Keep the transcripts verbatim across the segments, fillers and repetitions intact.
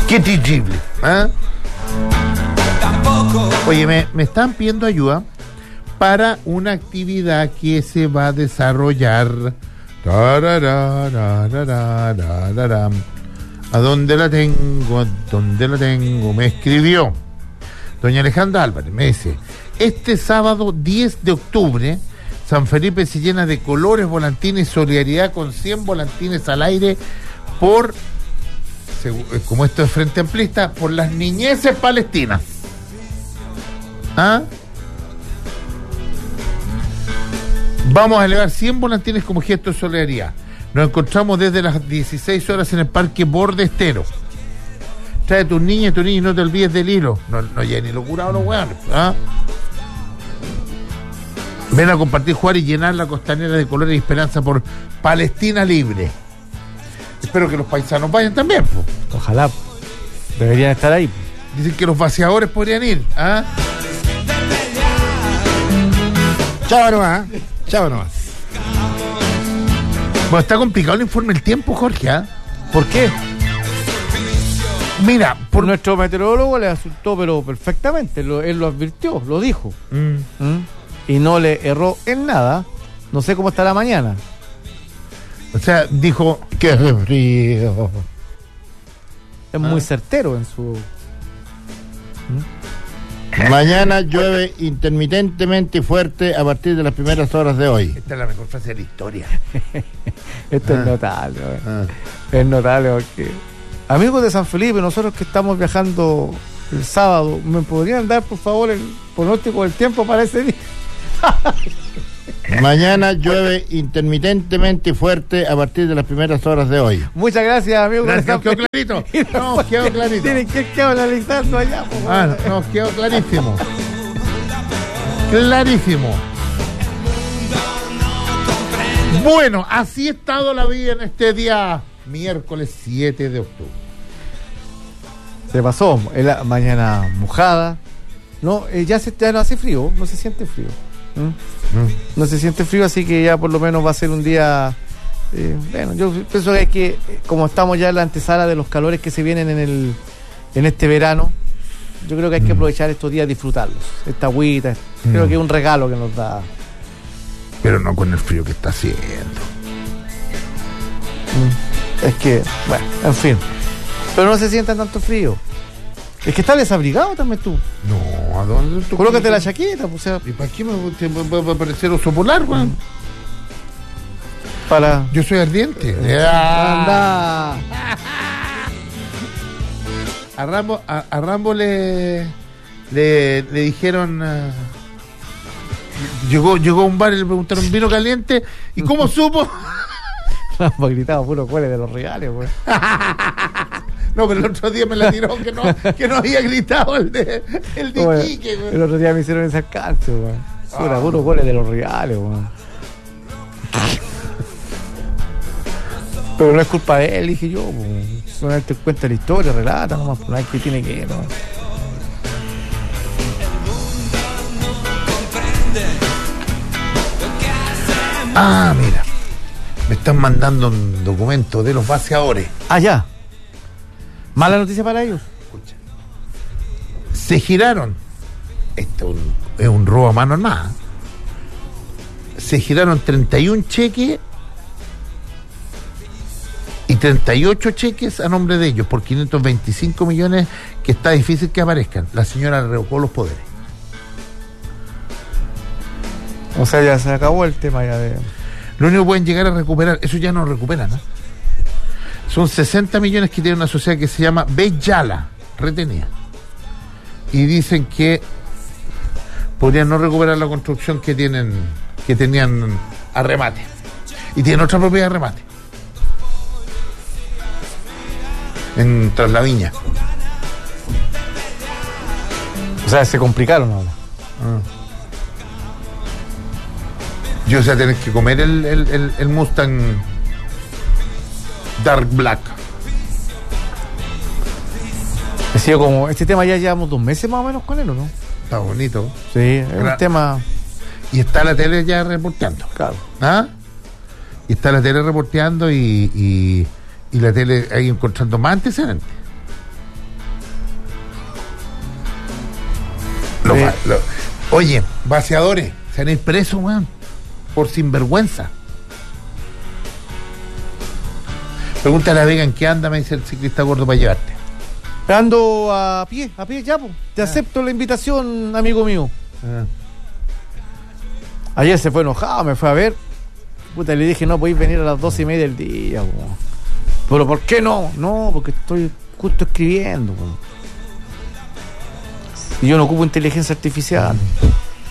Qué terrible, ¿eh? Oye, me, me están pidiendo ayuda para una actividad que se va a desarrollar. Tararararararararam. ¿A dónde la tengo? ¿A dónde la tengo? Me escribió doña Alejandra Álvarez, me dice: este sábado diez de octubre, San Felipe se llena de colores, volantines, solidaridad con cien volantines al aire por, como esto es Frente Amplista, por las niñeces palestinas. ¿Ah? Vamos a elevar cien volantines como gesto de solidaridad. Nos encontramos desde las dieciséis horas en el Parque Borde Estero. Trae a tus niñas y tus niños y no te olvides del hilo. No, no ya ni locura los weones. ¿Ah? Ven a compartir, jugar y llenar la costanera de colores y esperanza por Palestina libre. Espero que los paisanos vayan también, po. Ojalá. Deberían estar ahí. Dicen que los vaciadores podrían ir. ¿Ah? Chao nomás. Chao nomás. Bueno, está complicado el informe del tiempo, Jorge. ¿Ah? ¿Por qué? Mira, por nuestro meteorólogo le asustó, pero perfectamente. Lo, él lo advirtió, lo dijo. Mm. ¿Mm? Y no le erró en nada. No sé cómo está la mañana. O sea, dijo que es frío. Es muy ah. certero en su... ¿Mm? Mañana llueve intermitentemente y fuerte a partir de las primeras horas de hoy. Esta es la mejor frase de la historia. Esto ah. es notable. Ah. Es notable porque... Amigos de San Felipe, nosotros que estamos viajando el sábado, ¿me podrían dar, por favor, el pronóstico del tiempo para ese día? Mañana llueve intermitentemente y fuerte a partir de las primeras horas de hoy. Muchas gracias, amigos. Gracias, nos quedó clarito. Nos quedó clarito. Tienen que quedar analizando allá. Por favor. Ah, nos quedó clarísimo. Clarísimo. Bueno, así ha estado la vida en este día miércoles siete de octubre. Se pasó, es la mañana mojada. No, eh, ya, se, ya no hace frío, no se siente frío. ¿Mm? Mm. No se siente frío, así que ya por lo menos va a ser un día. Eh, bueno, yo pienso que hay que, como estamos ya en la antesala de los calores que se vienen en el en este verano, yo creo que hay que aprovechar estos días, disfrutarlos. Esta agüita, mm. creo que es un regalo que nos da. Pero no con el frío que está haciendo. Mm. Es que, bueno, en fin. Pero no se sienta tanto frío. Es que estás desabrigado también tú. No, ¿a dónde? Tú colócate la chaqueta, pues, o sea. ¿Y para qué me va a parecer oso polar, weón? Para. Yo soy ardiente. Eh, ¡Anda! A Rambo, a, a Rambo le, le, le dijeron. Uh, llegó, llegó a un bar y le preguntaron vino caliente. ¿Y cómo supo? Rambo gritaba puro cuele de los reales, güey. No, pero el otro día me la tiró que no, que no había gritado el de, el de bueno, Quique, güey. El otro día me hicieron ese alcance, güey. Ah. Era puro cuele de los reales, güey. Pero no es culpa de él, dije yo, güey. Solamente cuenta la historia, relata nomás, pues no hay que tiene que ir, ¿no? Ah, mira. Me están mandando un documento de los vaciadores. Ah, ya. Mala noticia para ellos. Escucha. Se giraron. Esto es un, es un robo a mano armada. Se giraron treinta y un cheques y treinta y ocho cheques a nombre de ellos por quinientos veinticinco millones que está difícil que aparezcan. La señora revocó los poderes. O sea, ya se acabó el tema ya de... Lo único que pueden llegar a recuperar, eso ya no recuperan, ¿no? Son sesenta millones que tiene una sociedad que se llama Beyala, retenida. Y dicen que podrían no recuperar la construcción que tienen, que tenían a remate. Y tienen otra propiedad de remate. En Tras la Viña. O sea, se complicaron ahora. Ah. Yo, o sea, tenés que comer el, el, el, el Mustang Dark Black. Ha sido como, este tema ya llevamos dos meses más o menos con él, ¿o no? Está bonito. Sí, es Gra- un tema... Y está la tele ya reporteando. Claro. ¿Ah? Y está la tele reporteando y, y, y la tele ahí encontrando más antecedentes. Lo, oye, vaciadores, se han ido presos, weón, por sinvergüenza. Pregúntale a Vega en qué anda, me dice el ciclista gordo, para llevarte. Ando a pie, a pie ya, po. Te ah. acepto la invitación, amigo mío. Ah. Ayer se fue enojado, me fue a ver. Puta, le dije, no podéis venir a las doce y media del día, po. Pero ¿por qué no? No, porque estoy justo escribiendo, po. Y yo no ocupo inteligencia artificial. Mm.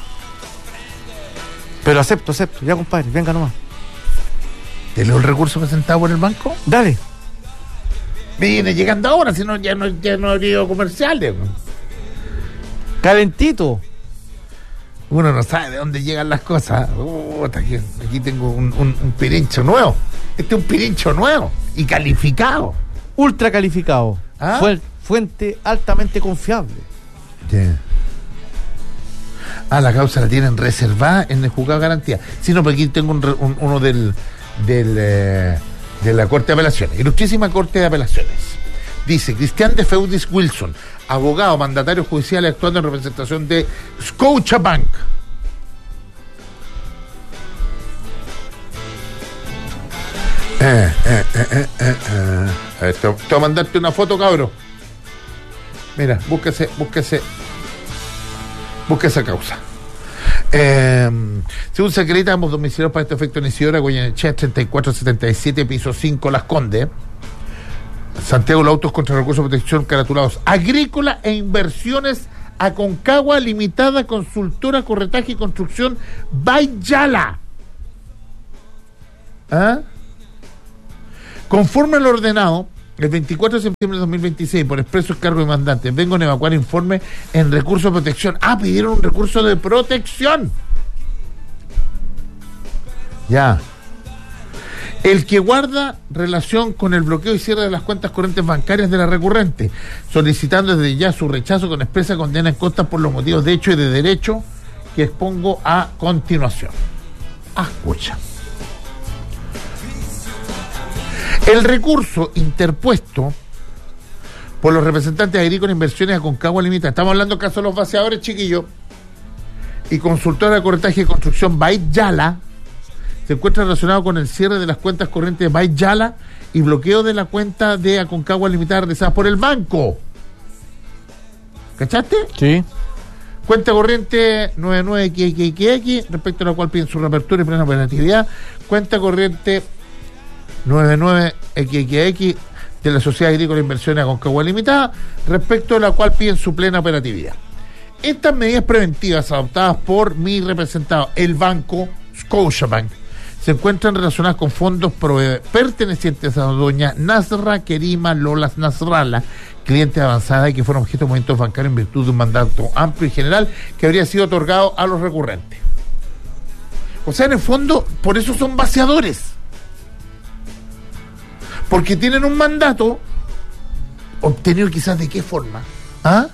Pero acepto, acepto. Ya, compadre, venga nomás. ¿Te leo el recurso presentado por el banco? Dale. Viene llegando ahora, si no, ya no, ya no habría comerciales. Calentito. Uno no sabe de dónde llegan las cosas. Uh, aquí, aquí tengo un, un, un pirincho nuevo. Este es un pirincho nuevo y calificado. Ultra calificado. ¿Ah? Fue fuente altamente confiable. Yeah. Ah, la causa la tienen reservada en el juzgado de garantía. Sí, no, pero aquí tengo un, un, uno del, del eh, de la Corte de Apelaciones. Ilustrísima Corte de Apelaciones. Dice, Cristian de Feudis Wilson, abogado, mandatario judicial actuando en representación de Scotiabank. Eh, eh, eh, eh, eh, eh. Te, te voy a mandarte una foto, cabro. Mira, búsquese, búsquese, búsquese esa causa. Eh, según se acredita, ambos domiciliados para este efecto en Isidora, Goyenechea, treinta y cuatro setenta y siete, piso cinco, Las Condes. Santiago, los autos contra recursos de protección caratulados Agrícola e Inversiones Aconcagua Limitada, Consultora, Corretaje y Construcción Bayala. ¿Ah? Conforme al ordenado, el veinticuatro de septiembre de dos mil veintiséis, por expresos cargo de mandante, vengo a evacuar informe en recurso de protección. Ah, pidieron un recurso de protección. Ya. El que guarda relación con el bloqueo y cierre de las cuentas corrientes bancarias de la recurrente, solicitando desde ya su rechazo con expresa condena en contra por los motivos de hecho y de derecho que expongo a continuación. Ah, escucha. El recurso interpuesto por los representantes de Agrícola Inversiones Aconcagua Limitada, estamos hablando caso de los vaciadores, chiquillos, y consultora de corretaje y construcción Bayala, se encuentra relacionado con el cierre de las cuentas corrientes de Bayala y bloqueo de la cuenta de Aconcagua Limitada realizadas por el banco. ¿Cachaste? Sí. Cuenta corriente noventa y nueve equis equis equis equis, respecto a la cual piden su reapertura y plena operatividad. Cuenta corriente noventa y nueve equis equis equis de la Sociedad Agrícola Inversiones Aconcagua Limitada, respecto a la cual piden su plena operatividad. Estas medidas preventivas adoptadas por mi representado, el banco Scotiabank, se encuentran relacionadas con fondos pertenecientes a doña Nasra Kerima Lolas Nasralla, cliente avanzada y que fueron objeto de movimientos bancarios en virtud de un mandato amplio y general que habría sido otorgado a los recurrentes. O sea, en el fondo, por eso son vaciadores. Porque tienen un mandato obtenido quizás de qué forma. ¿Ah?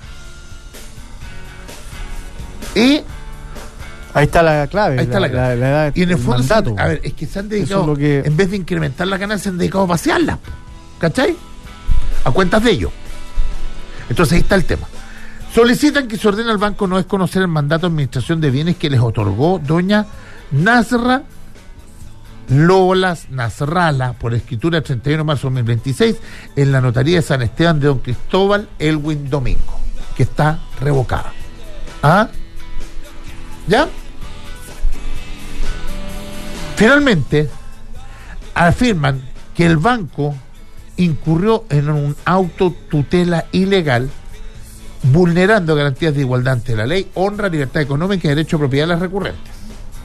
Y ahí está la clave. Ahí está la, la clave. La, la edad, y en el fondo, mandato. Se, a ver, es que se han dedicado, es que... en vez de incrementar la ganancia, se han dedicado a vaciarla. ¿Cachai? A cuentas de ellos. Entonces ahí está el tema. Solicitan que se ordene al banco no desconocer el mandato de administración de bienes que les otorgó doña Nasra Lolas Nasralla por escritura el treinta y uno de marzo de dos mil veintiséis en la notaría de San Esteban de don Cristóbal Elwin Domingo, que está revocada. ¿Ah? ¿Ya? Finalmente, afirman que el banco incurrió en un autotutela ilegal, vulnerando garantías de igualdad ante la ley, honra, libertad económica y derecho a propiedad de las recurrentes.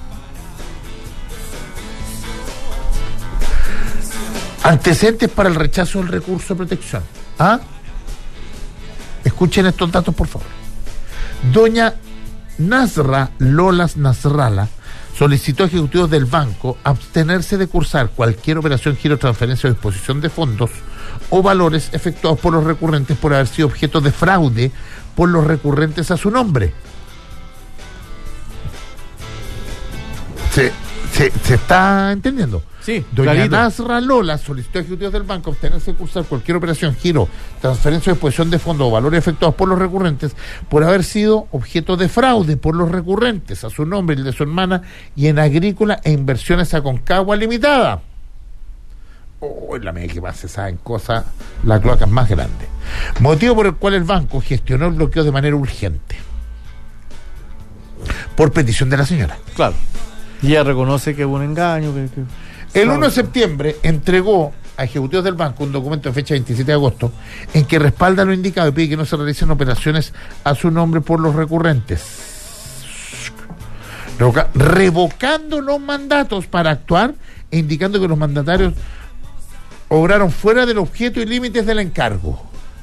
Antecedentes para el rechazo del recurso de protección. ¿Ah? Escuchen estos datos, por favor. Doña Nasra Lolas Nasralla solicitó a ejecutivos del banco abstenerse de cursar cualquier operación, giro, transferencia o disposición de fondos o valores efectuados por los recurrentes por haber sido objeto de fraude por los recurrentes a su nombre. Se, ¿Se, se está entendiendo? Sí, Doña clarito. Nasra Lola solicitó a ejecutivos del banco obtenerse cursar cualquier operación, giro, transferencia o disposición de fondos o valores efectuados por los recurrentes por haber sido objeto de fraude por los recurrentes a su nombre y el de su hermana y en Agrícola e Inversiones Aconcagua Limitada. Oh, en la medida que más se saben cosas, la cloaca es más grande. Motivo por el cual el banco gestionó el bloqueo de manera urgente. Por petición de la señora. Claro. Y ella reconoce que hubo un engaño. Que, que... El uno de septiembre entregó a ejecutivos del banco un documento de fecha veintisiete de agosto en que respalda lo indicado y pide que no se realicen operaciones a su nombre por los recurrentes, Revoca- revocando los mandatos para actuar e indicando que los mandatarios obraron fuera del objeto y límites del encargo.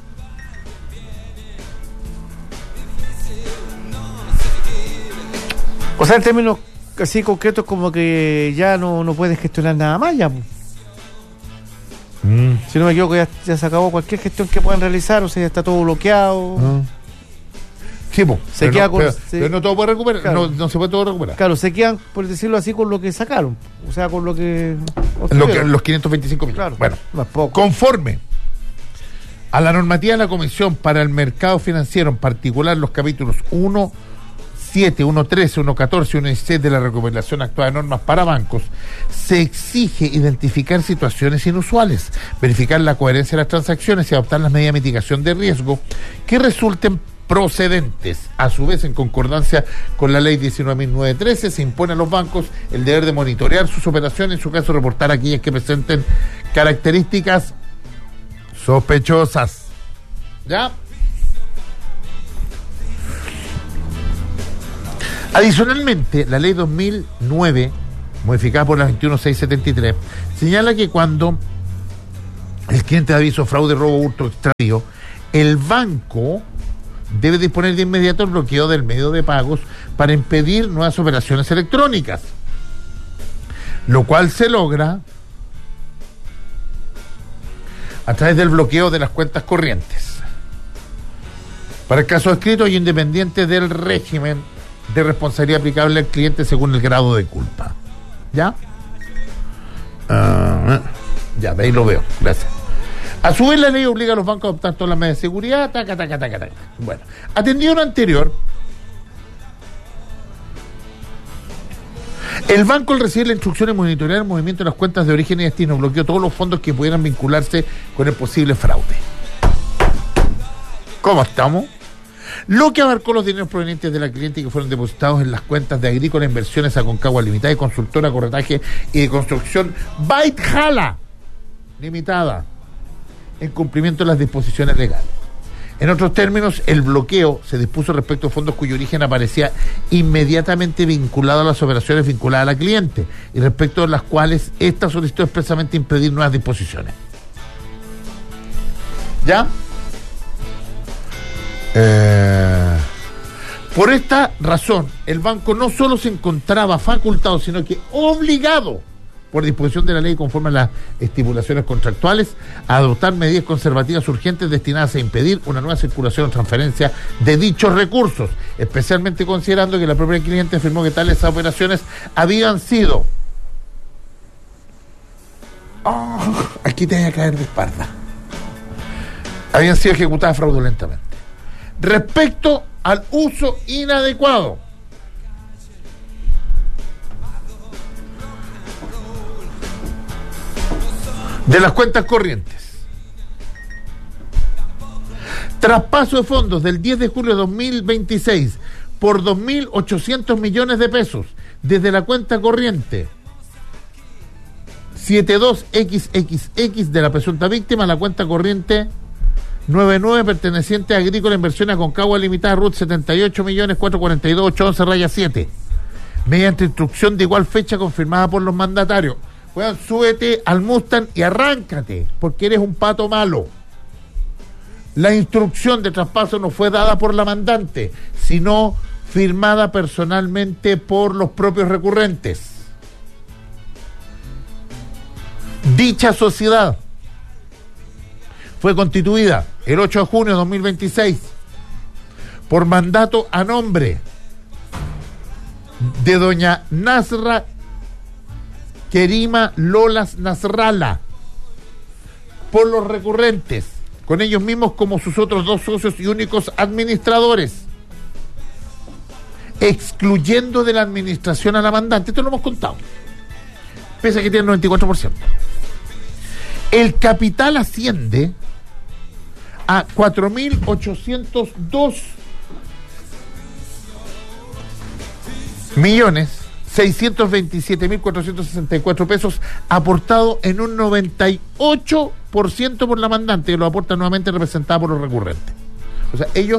O sea, en términos así concretos, como que ya no, no puedes gestionar nada más ya. Mm. Si no me equivoco, ya, ya se acabó cualquier gestión que puedan realizar, o sea, ya está todo bloqueado. Mm. Sí, po, se pero, queda no, con, pero, se, pero no todo puede recuperar, claro. no, no se puede todo recuperar. Claro, se quedan, por decirlo así, con lo que sacaron, o sea, con lo que... Lo que los quinientos veinticinco millones. Claro, bueno, más poco. Conforme a la normativa de la Comisión para el Mercado Financiero, en particular los capítulos uno siete, uno trece, uno catorce y uno dieciséis de la recopilación actual de normas para bancos, se exige identificar situaciones inusuales, verificar la coherencia de las transacciones y adoptar las medidas de mitigación de riesgo que resulten procedentes. A su vez, en concordancia con la ley diecinueve mil novecientos trece, se impone a los bancos el deber de monitorear sus operaciones, en su caso reportar aquellas que presenten características sospechosas. ¿Ya? Adicionalmente, la ley dos mil nueve, modificada por la veintiuno mil seiscientos setenta y tres, señala que cuando el cliente da aviso fraude, robo, hurto, extravío, el banco debe disponer de inmediato el bloqueo del medio de pagos para impedir nuevas operaciones electrónicas, lo cual se logra a través del bloqueo de las cuentas corrientes. Para el caso escrito y independiente del régimen de responsabilidad aplicable al cliente según el grado de culpa. ¿Ya? Uh, ya, de ahí lo veo. Gracias. A su vez, la ley obliga a los bancos a adoptar todas las medidas de seguridad. Taca, taca, taca, taca. Bueno, atendido lo anterior, el banco, al recibir la instrucción de monitorear el movimiento de las cuentas de origen y destino, bloqueó todos los fondos que pudieran vincularse con el posible fraude. ¿Cómo estamos? Lo que abarcó los dineros provenientes de la cliente que fueron depositados en las cuentas de Agrícola Inversiones Aconcagua Limitada y Consultora Corretaje y de Construcción Baitjala Limitada, en cumplimiento de las disposiciones legales. En otros términos, el bloqueo se dispuso respecto a fondos cuyo origen aparecía inmediatamente vinculado a las operaciones vinculadas a la cliente y respecto a las cuales ésta solicitó expresamente impedir nuevas disposiciones. ¿Ya? Eh, por esta razón, el banco no solo se encontraba facultado, sino que obligado, por disposición de la ley conforme a las estipulaciones contractuales, a adoptar medidas conservativas urgentes destinadas a impedir una nueva circulación o transferencia de dichos recursos, especialmente considerando que la propia cliente afirmó que tales operaciones habían sido... Oh, aquí te voy a caer de espalda. Habían sido ejecutadas fraudulentamente. Respecto al uso inadecuado de las cuentas corrientes, traspaso de fondos del diez de julio de dos mil veintiséis por dos mil ochocientos millones de pesos desde la cuenta corriente setenta y dos equis equis equis de la presunta víctima a la cuenta corriente noventa y nueve perteneciente a Agrícola Inversiones Aconcagua Limitada, R U T setenta y ocho millones cuatrocientos cuarenta y dos mil ochocientos once raya siete, mediante instrucción de igual fecha confirmada por los mandatarios. Bueno, súbete al Mustang y arráncate, porque eres un pato malo. La instrucción de traspaso no fue dada por la mandante, sino firmada personalmente por los propios recurrentes. Dicha sociedad fue constituida el ocho de junio de dos mil veintiséis por mandato a nombre de doña Nasra Kerima Lolas Nasralla, por los recurrentes, con ellos mismos como sus otros dos socios y únicos administradores, excluyendo de la administración a la mandante. Esto lo hemos contado, pese a que tiene el noventa y cuatro por ciento. El capital asciende a cuatro mil ochocientos dos millones seiscientos veintisiete mil cuatrocientos sesenta y cuatro pesos, aportado en un noventa y ocho por ciento por la mandante, que lo aporta nuevamente representada por los recurrentes. O sea, ellos...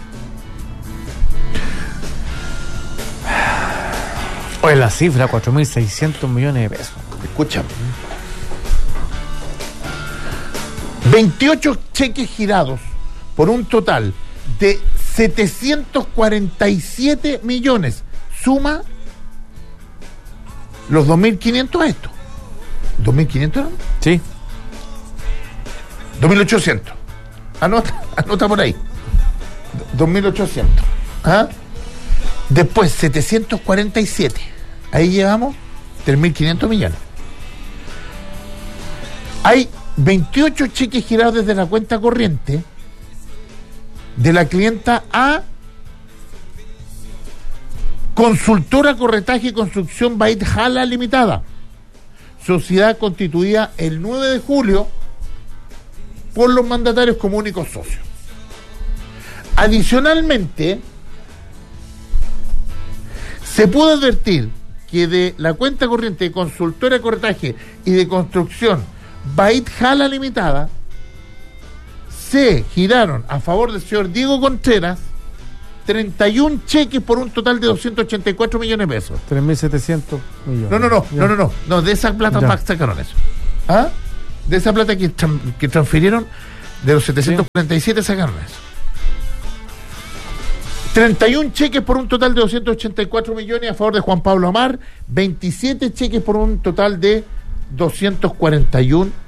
Oye, la cifra, cuatro mil seiscientos millones de pesos. Escúchame. veintiocho cheques girados por un total de setecientos cuarenta y siete millones. Suma los dos mil quinientos a esto. ¿dos mil quinientos eran? Sí. dos mil ochocientos. Anota, anota por ahí. dos mil ochocientos. ¿Ah? Después setecientos cuarenta y siete. Ahí llevamos tres mil quinientos millones. Hay veintiocho cheques girados desde la cuenta corriente de la clienta A Consultora Corretaje y Construcción Bait Hala Limitada, sociedad constituida el nueve de julio por los mandatarios como únicos socios. Adicionalmente, se pudo advertir que de la cuenta corriente de Consultora de Corretaje y de Construcción Bait Hala Limitada se giraron a favor del señor Diego Contreras treinta y un cheques por un total de doscientos ochenta y cuatro millones de pesos. tres mil setecientos millones. No, no, no, Ya. no, no, no, no, de esa plata Ya. sacaron eso. ¿Ah? De esa plata que, tran- que transfirieron, de los setecientos cuarenta y siete sacaron eso. treinta y un cheques por un total de doscientos ochenta y cuatro millones a favor de Juan Pablo Amar, veintisiete cheques por un total de doscientos cuarenta y uno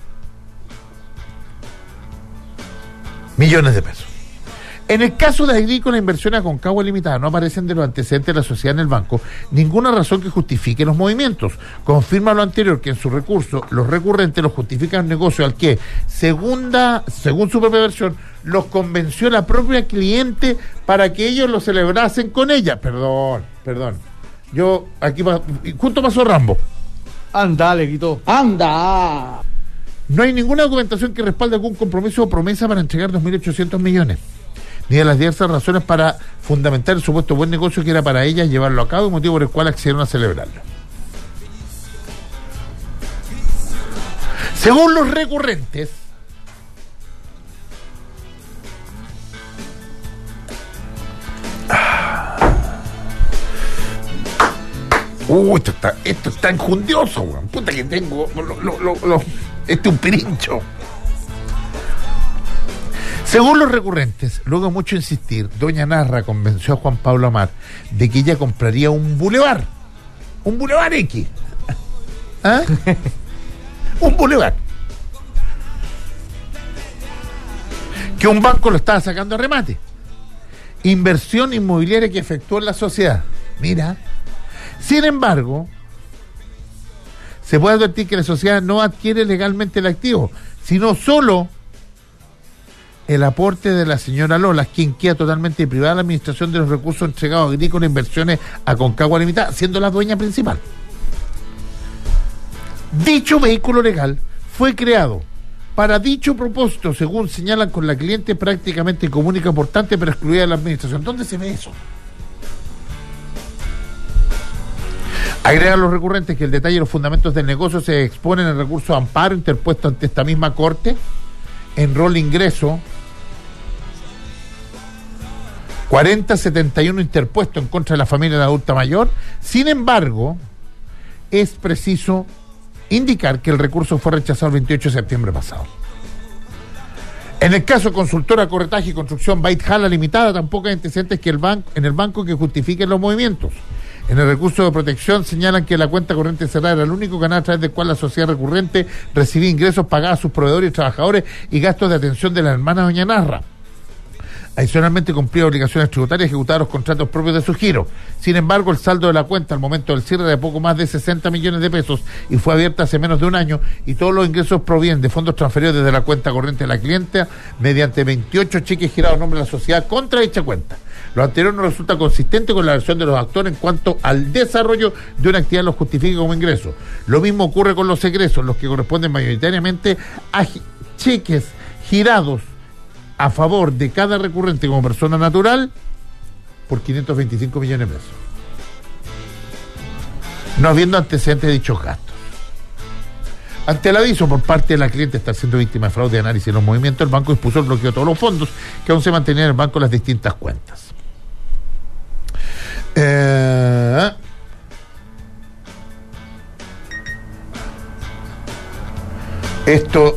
millones de pesos. En el caso de Agrícola Inversión Aconcagua Limitada, no aparecen de los antecedentes de la sociedad en el banco ninguna razón que justifique los movimientos. Confirma lo anterior, que en su recurso los recurrentes los justifican un negocio al que, segunda, según su propia versión, los convenció la propia cliente para que ellos lo celebrasen con ella. Perdón, perdón. Yo, aquí, pa- junto pasó Rambo. Anda, le quitó. ¡Anda! No hay ninguna documentación que respalde algún compromiso o promesa para entregar dos mil ochocientos millones, ni de las diversas razones para fundamentar el supuesto buen negocio que era para ellas llevarlo a cabo, y motivo por el cual accedieron a celebrarlo. Según los recurrentes, Uh, esto está, esto está enjundioso, weón. Puta que tengo. Lo, lo, lo, lo, este es un pirincho. Según los recurrentes, luego de mucho insistir, doña Narra convenció a Juan Pablo Amar de que ella compraría un bulevar. Un bulevar X. ¿Ah? Un bulevar. Que un banco lo estaba sacando a remate. Inversión inmobiliaria que efectuó en la sociedad. Mira. Sin embargo, se puede advertir que la sociedad no adquiere legalmente el activo, sino solo el aporte de la señora Lola, quien queda totalmente privada de la administración de los recursos entregados a Agrícola Inversiones Aconcagua Limitada, siendo la dueña principal. Dicho vehículo legal fue creado para dicho propósito, según señalan con la cliente prácticamente común y aportante, pero excluida de la administración. ¿Dónde se ve eso? Agregan los recurrentes que el detalle y los fundamentos del negocio se exponen en el recurso de amparo interpuesto ante esta misma corte en rol ingreso cuarenta setenta y uno interpuesto en contra de la familia de adulta mayor. Sin embargo, es preciso indicar que el recurso fue rechazado el veintiocho de septiembre pasado. En el caso Consultora Corretaje y Construcción Bait Hala Limitada, tampoco hay antecedentes que el banco, en el banco que justifiquen los movimientos. En el recurso de protección señalan que la cuenta corriente cerrada era el único canal a través del cual la sociedad recurrente recibía ingresos, pagaba a sus proveedores y trabajadores y gastos de atención de la hermana doña Narra. Adicionalmente cumplía obligaciones tributarias y ejecutaba los contratos propios de su giro. Sin embargo, el saldo de la cuenta al momento del cierre era de poco más de sesenta millones de pesos y fue abierta hace menos de un año, y todos los ingresos provienen de fondos transferidos desde la cuenta corriente de la clienta mediante veintiocho cheques girados a nombre de la sociedad contra dicha cuenta. Lo anterior no resulta consistente con la versión de los actores en cuanto al desarrollo de una actividad los justifique como ingreso. Lo mismo ocurre con los egresos, los que corresponden mayoritariamente a gi- cheques girados a favor de cada recurrente como persona natural por quinientos veinticinco millones de pesos, no habiendo antecedentes de dichos gastos. Ante el aviso por parte de la cliente estar siendo víctima de fraude de análisis de los movimientos, el banco dispuso el bloqueo de todos los fondos que aún se mantenían en el banco en las distintas cuentas. Eh... Esto...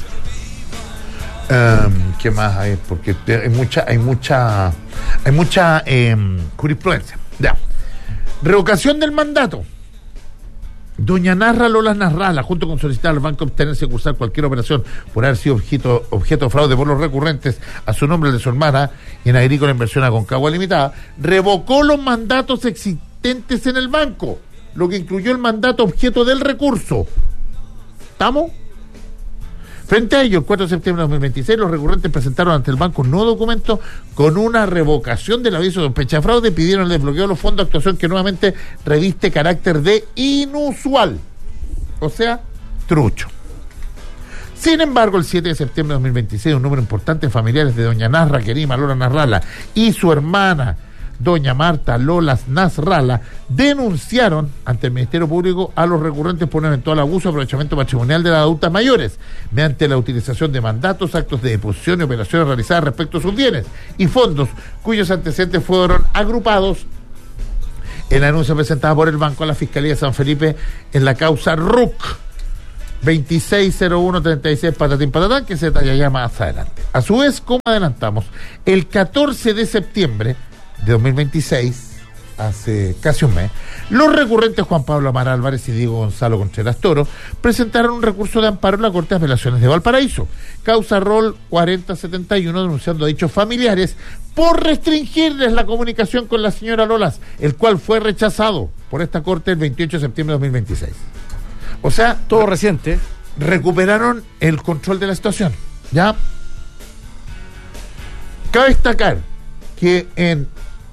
Um, ¿Qué más hay? Porque hay mucha, hay mucha, hay mucha eh, jurisprudencia. Ya. Revocación del mandato. Doña Narra Lola Narrala, junto con solicitar al banco obtenerse y cursar cualquier operación por haber sido objeto, objeto de fraude por los recurrentes a su nombre, de su hermana y en Agrícola Inversión Aconcagua Limitada, revocó los mandatos existentes en el banco, lo que incluyó el mandato objeto del recurso. ¿Estamos? Frente a ello, el cuatro de septiembre de dos mil veintiséis, los recurrentes presentaron ante el banco un nuevo documento con una revocación del aviso de sospecha de fraude, pidieron el desbloqueo de los fondos, actuación que nuevamente reviste carácter de inusual, o sea, trucho. Sin embargo, el siete de septiembre de dos mil veintiséis, un número importante de familiares de doña Narra Querima Lola Narrala y su hermana doña Marta Lolas Nasralla denunciaron ante el Ministerio Público a los recurrentes por un eventual abuso o aprovechamiento patrimonial de las adultas mayores mediante la utilización de mandatos, actos de deposición y operaciones realizadas respecto a sus bienes y fondos cuyos antecedentes fueron agrupados en la denuncia presentada por el banco a la Fiscalía de San Felipe en la causa R U C veintiséis cero uno treinta y seis patatín patatán, que se detalla ya más adelante. A su vez, como adelantamos, el catorce de septiembre de dos mil veintiséis, hace casi un mes, los recurrentes Juan Pablo Amar Álvarez y Diego Gonzalo Contreras Toro presentaron un recurso de amparo en la Corte de Apelaciones de Valparaíso, causa rol cuarenta setenta y uno, denunciando a dichos familiares por restringirles la comunicación con la señora Lolas, el cual fue rechazado por esta Corte el veintiocho de septiembre de dos mil veintiséis. O sea, todo reciente. Recuperaron el control de la situación, ¿ya? Cabe destacar que en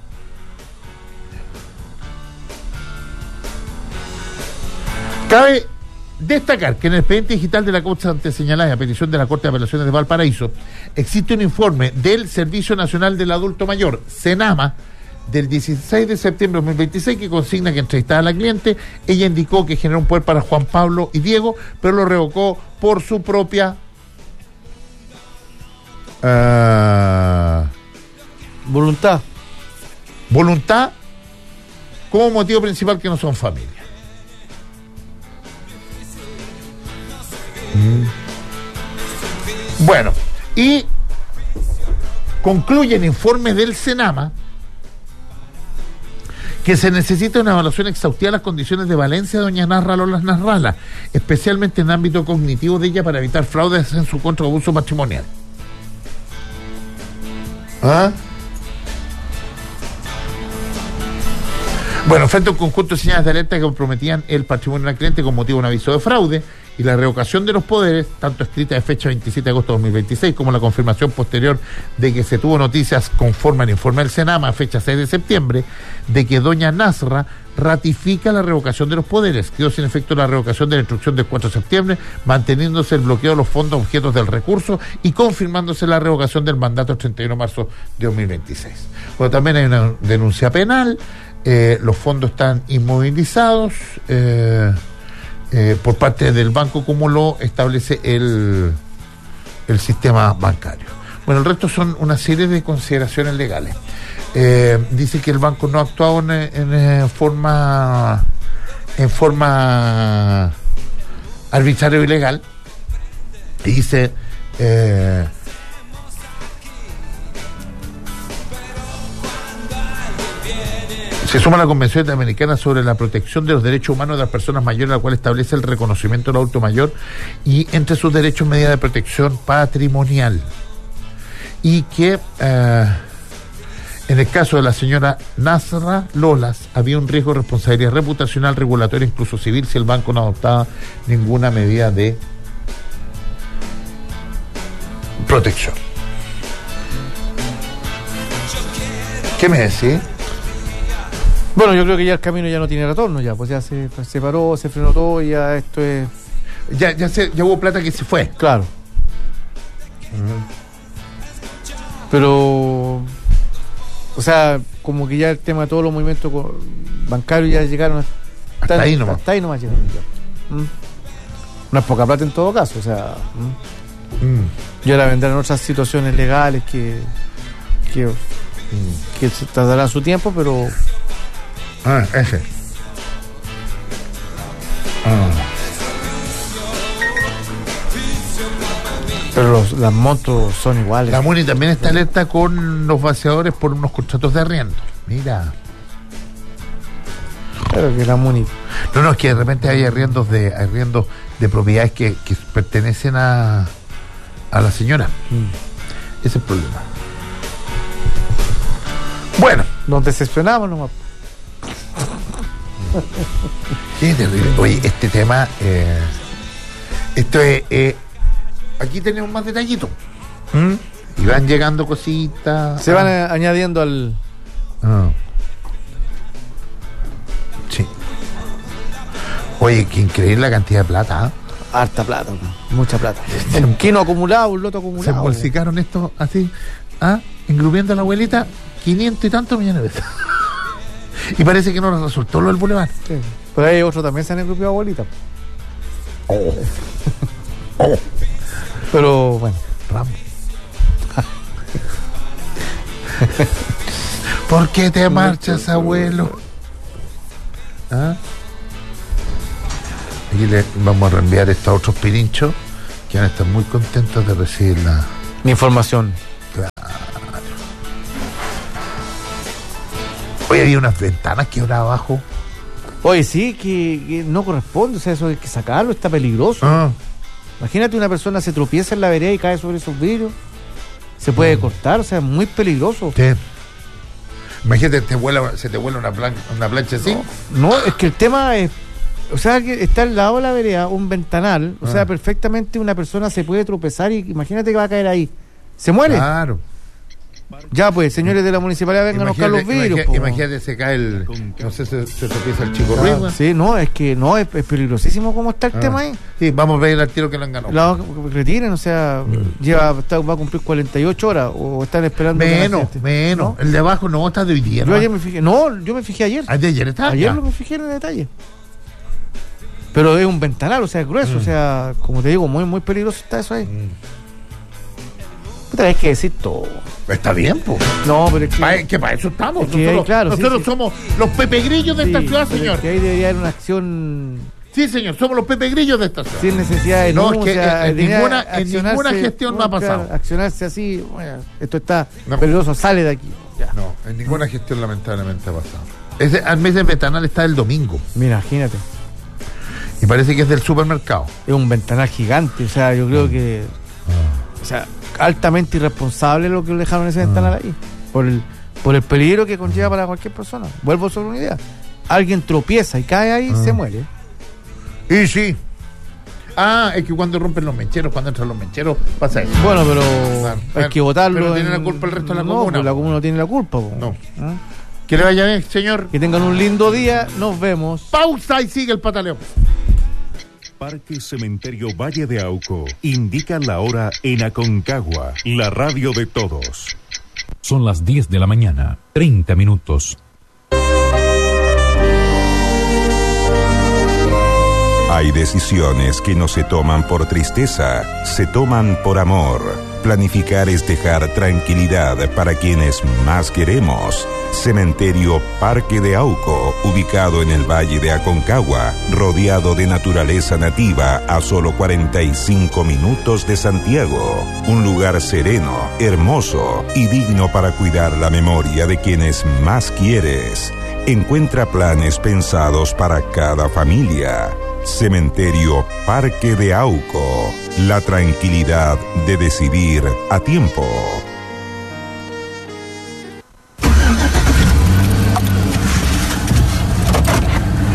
Cabe destacar que en el expediente digital de la causa ante señalada y a petición de la Corte de Apelaciones de Valparaíso existe un informe del Servicio Nacional del Adulto Mayor, SENAMA, del dieciséis de septiembre de dos mil veintiséis, que consigna que entrevistada a la cliente, ella indicó que generó un poder para Juan Pablo y Diego, pero lo revocó por su propia uh, voluntad. Voluntad como motivo principal que no son familia. Bueno, y concluye el informe del SENAMA que se necesita una evaluación exhaustiva de las condiciones de valencia de doña Narra Lolas Narrala, especialmente en el ámbito cognitivo de ella, para evitar fraudes en su contra o abuso patrimonial. ¿Ah? Bueno, frente a un conjunto de señales de alerta que comprometían el patrimonio del cliente con motivo de un aviso de fraude y la revocación de los poderes, tanto escrita de fecha veintisiete de agosto de dos mil veintiséis como la confirmación posterior de que se tuvo noticias conforme al informe del SENAMA, fecha seis de septiembre, de que doña Nasra ratifica la revocación de los poderes. Quedó sin efecto la revocación de la instrucción del cuatro de septiembre, manteniéndose el bloqueo de los fondos objetos del recurso y confirmándose la revocación del mandato el treinta y uno de marzo de dos mil veintiséis. Bueno, también hay una denuncia penal, eh, los fondos están inmovilizados eh, eh, por parte del banco, como lo establece el, el sistema bancario. Bueno, el resto son una serie de consideraciones legales. Eh, dice que el banco no ha actuado en, en, en forma en forma arbitraria o ilegal, y dice eh, se suma a la Convención Interamericana sobre la protección de los derechos humanos de las personas mayores, la cual establece el reconocimiento del adulto mayor y entre sus derechos medidas de protección patrimonial. y que eh, en el caso de la señora Nasra Lolas había un riesgo de responsabilidad reputacional, regulatoria, incluso civil, si el banco no adoptaba ninguna medida de protección. ¿Qué me decís? Bueno, yo creo que ya el camino ya no tiene retorno, ya, pues ya se, se paró, se frenó todo y ya esto es... Ya, ya, se, ya hubo plata que se fue. Claro. Uh-huh. Pero... O sea, como que ya el tema de todos los movimientos bancarios ya llegaron hasta, hasta ahí nomás. Hasta ahí nomás llegaron ya. ¿Mm? No es poca plata en todo caso, o sea... ¿Mm? Mm. Y ahora vendrán otras situaciones legales que... que, mm. que se tardará su tiempo, pero... Ah, ese. Ah. Pero los, los montos son iguales. La MUNI también está alerta con los vaciadores por unos contratos de arriendo. Mira. Claro que la MUNI. No, no, es que de repente hay arriendos de arriendos de propiedades que, que pertenecen a, a la señora. Mm. Ese es el problema. Bueno. Nos decepcionamos nomás. Qué terrible. Oye, este tema, eh, esto es, eh, aquí tenemos más detallitos. ¿Mm? Y van llegando cositas. Se van ah. añadiendo al. Ah. Sí. Oye, qué increíble la cantidad de plata. ¿eh? Harta plata, mucha plata. Un quino acumulado, un loto acumulado. Se embolsicaron esto así, ¿ah? Engrupiendo a la abuelita, quinientos y tantos millones de pesos. Y parece que no les resultó lo del Boulevard. Sí. Pero hay otros también se han engrupiado abuelitas. Oh. Oh. Pero bueno, Rambo. ¿Por qué te marchas, abuelo? ¿Ah? Aquí le vamos a reenviar esto a otros pirinchos que van a estar muy contentos de recibir la, mi información. Claro. Hoy había unas ventanas que ahora abajo. Oye, sí, que, que no corresponde, o sea, eso hay que sacarlo, está peligroso. Ah. Imagínate una persona se tropieza en la vereda y cae sobre esos vidrios. Se puede mm. cortar, o sea, es muy peligroso. Sí. Imagínate, te vuela, se te vuela una, plan, una plancha así. No, no, es que el tema es, o sea, que está al lado de la vereda, un ventanal, o ah. sea, perfectamente una persona se puede tropezar y imagínate que va a caer ahí. Se muere. Claro. Ya pues, señores de la municipalidad, vengan a buscar los vidrios. Imagínate, imagínate, se cae el, no sé, se, se tropieza el chico Ruiz. Ah, sí, no, es que no, es, es peligrosísimo cómo está el ah. tema ahí. Sí, vamos a ver al tiro que lo han ganado. La retiren, o sea, mm. lleva, está, va a cumplir cuarenta y ocho horas o están esperando. Menos, menos. ¿No? El de abajo no, está de hoy día. Yo ¿no? ayer me fijé, no, yo me fijé ayer. ¿Ah, de ayer está? Ayer lo me fijé en detalle. Pero es un ventanal, o sea, grueso, mm. o sea, como te digo, muy, muy peligroso está eso ahí. Mm. Tenés que decir todo. Está bien, pues. No, pero es que... Pa, que para eso estamos. Es que nosotros hay, claro, nosotros sí, somos sí. los pepegrillos de sí, esta ciudad, señor. Es que ahí debería haber una acción... Sí, señor, somos los pepegrillos de esta ciudad. Sin necesidad de... No, es que en, en, ninguna, en ninguna gestión no ha pasado. Accionarse así, bueno, esto está no. peligroso, sale de aquí. Ya. No, en ninguna gestión lamentablemente ha pasado. Ese, al mes de ventanal está el domingo. Mira, imagínate. Y parece que es del supermercado. Es un ventanal gigante, o sea, yo creo mm. que... Ah. O sea... altamente irresponsable lo que dejaron ese ventanal ahí por el, por el peligro que conlleva para cualquier persona. Vuelvo sobre una idea, alguien tropieza y cae ahí, ah. se muere. Y sí. Ah, es que cuando rompen los mecheros, cuando entran los mecheros, pasa eso. Bueno, pero claro, hay que votarlo. Pero tiene la culpa el resto de la no, comuna. Pues la comuna no tiene la culpa. Po. No. ¿Ah? Que le vaya bien, señor. Que tengan un lindo día, nos vemos. Pausa y sigue el pataleo. Parque Cementerio Valle de Auco indica la hora en Aconcagua, la radio de todos. Son las diez de la mañana, treinta minutos. Hay decisiones que no se toman por tristeza, se toman por amor. Planificar es dejar tranquilidad para quienes más queremos. Cementerio Parque de Auco, ubicado en el Valle de Aconcagua, rodeado de naturaleza nativa a solo cuarenta y cinco minutos de Santiago. Un lugar sereno, hermoso y digno para cuidar la memoria de quienes más quieres. Encuentra planes pensados para cada familia. Cementerio Parque de Auco, la tranquilidad de decidir a tiempo.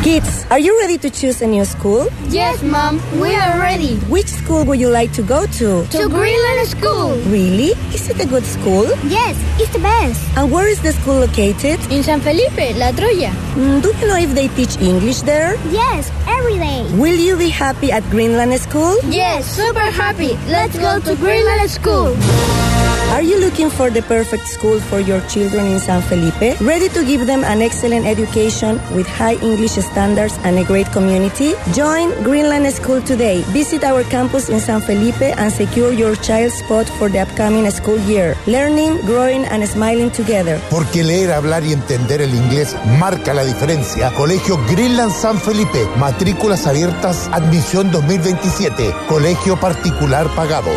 Kids, are you ready to choose a new school? Yes, Mom, we are ready. Which school would you like to go to? To Greenland School. Really? Is it a good school? Yes, it's the best. And where is the school located? In San Felipe, La Troya. Mm, do you know if they teach English there? Yes, every day. Will you be happy at Greenland School? Yes, super happy. Let's go to Greenland School. Are you looking for the perfect school for your children in San Felipe? Ready to give them an excellent education with high English standards and a great community? Join Greenland School today. Visit our campus in San Felipe and secure your child's spot for the upcoming school year. Learning, growing and smiling together. Porque leer, hablar y entender el inglés marca la diferencia. Colegio Greenland San Felipe. Matrículas abiertas. Admisión dos mil veintisiete. Colegio particular pagado.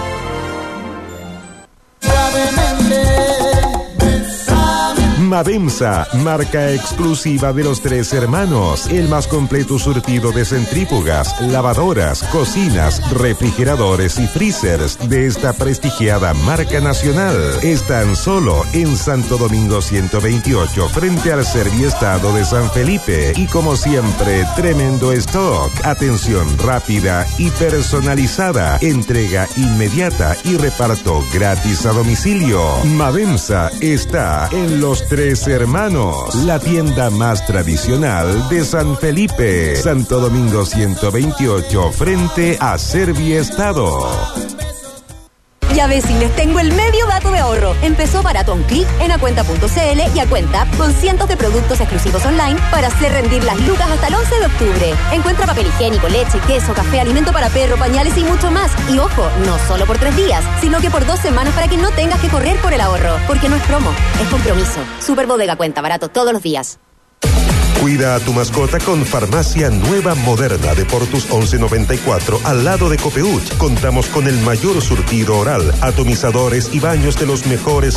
Mademsa, marca exclusiva de los Tres Hermanos, el más completo surtido de centrífugas, lavadoras, cocinas, refrigeradores y freezers de esta prestigiada marca nacional. Están solo en Santo Domingo ciento veintiocho, frente al Serviestado de San Felipe. Y como siempre, tremendo stock, atención rápida y personalizada, entrega inmediata y reparto gratis a domicilio. Mademsa está en los Tres Hermanos, la tienda más tradicional de San Felipe, Santo Domingo ciento veintiocho, frente a Serviestado. Ya vecines, tengo el medio dato de ahorro. Empezó barato a un clic en acuenta punto cl y Acuenta con cientos de productos exclusivos online para hacer rendir las lucas hasta el once de octubre. Encuentra papel higiénico, leche, queso, café, alimento para perro, pañales y mucho más. Y ojo, no solo por tres días, sino que por dos semanas para que no tengas que correr por el ahorro. Porque no es promo, es compromiso. Super Bodega Cuenta, barato todos los días. Cuida a tu mascota con Farmacia Nueva Moderna de Portus once noventa y cuatro al lado de Copeuch. Contamos con el mayor surtido oral, atomizadores y baños de los mejores